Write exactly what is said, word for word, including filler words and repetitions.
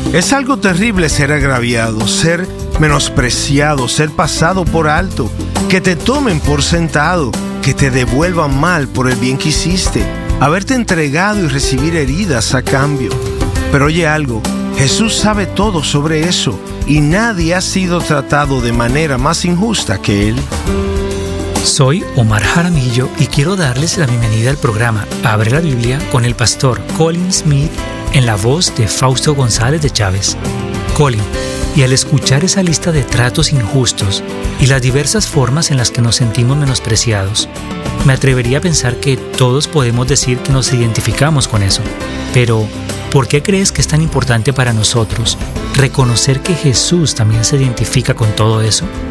Es algo terrible ser agraviado, ser menospreciado, ser pasado por alto, que te tomen por sentado, que te devuelvan mal por el bien que hiciste, haberte entregado y recibir heridas a cambio. Pero oye algo, Jesús sabe todo sobre eso y nadie ha sido tratado de manera más injusta que Él. Soy Omar Jaramillo y quiero darles la bienvenida al programa Abre la Biblia con el pastor Colin Smith en la voz de Fausto González de Chávez. Colin, y al escuchar esa lista de tratos injustos y las diversas formas en las que nos sentimos menospreciados, me atrevería a pensar que todos podemos decir que nos identificamos con eso. Pero, ¿por qué crees que es tan importante para nosotros reconocer que Jesús también se identifica con todo eso?